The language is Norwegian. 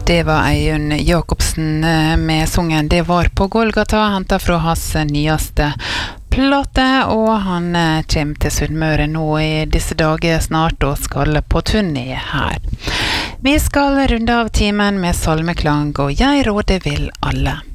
Det var Eiun Jakobsen med sungen «Det var på Golgata», hentet fra hans nyeste plate, og han kommer til Sunnmøre nå i disse dager snart og skal på turné her. Vi skal runde av timen med salmeklang, og jeg råder vil alle.